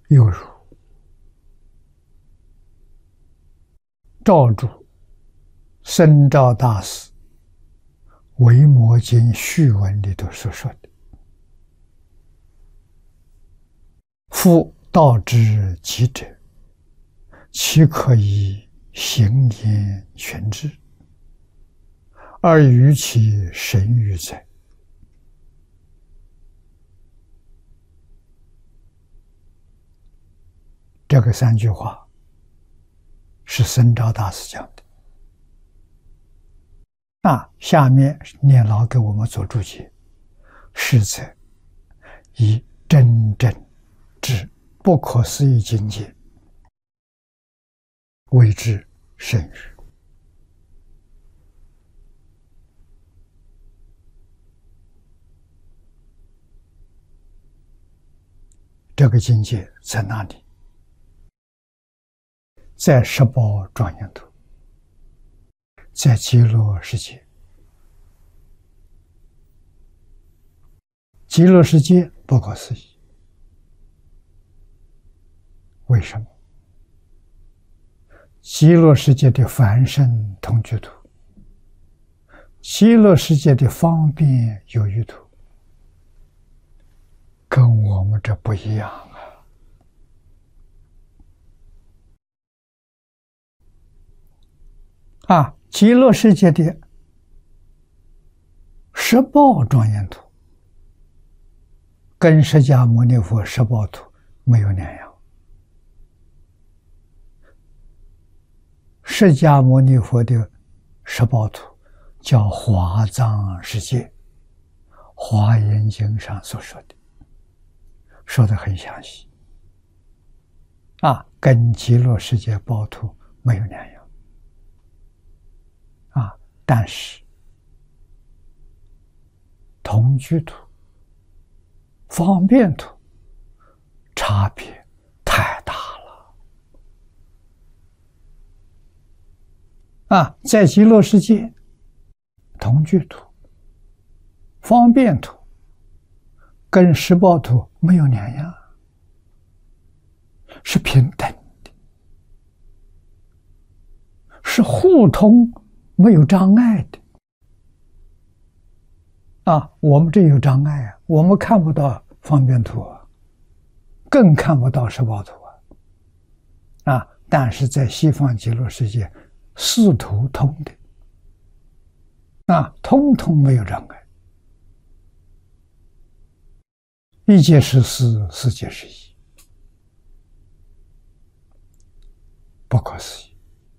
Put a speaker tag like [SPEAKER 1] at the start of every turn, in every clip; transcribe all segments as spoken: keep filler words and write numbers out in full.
[SPEAKER 1] 又如赵主僧肇大师《维摩经序文》里头所说的：“夫道之极者，其可以行言全之，而于其神语哉？”这个三句话是僧肇大师讲的。那下面念老给我们做注解：是则以真正之不可思议境界谓之神语。这个境界在哪里？在十宝庄严土，在极乐世界。极乐世界不可思议，为什么？极乐世界的凡圣同居土，极乐世界的方便有余土，跟我们这不一样啊！啊，极乐世界的十报庄严土，跟释迦牟尼佛十报土没有两样。释迦牟尼佛的十报土叫华藏世界，《华严经》上所说的，说得很详细。啊，跟极乐世界报土没有两样。啊，但是同居土、方便土差别太大了。啊，在极乐世界，同居土、方便土跟十报土没有两样，是平等的，是互通，没有障碍的。啊，我们这有障碍啊，我们看不到方便土啊，更看不到十报土啊。啊，但是在西方极乐世界，四土通的，啊，通通没有障碍。一界是四，四界是一，不可思议。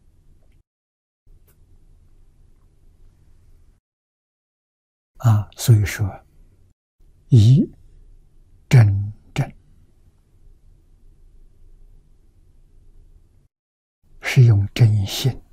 [SPEAKER 1] 啊，所以说，以真正是用真心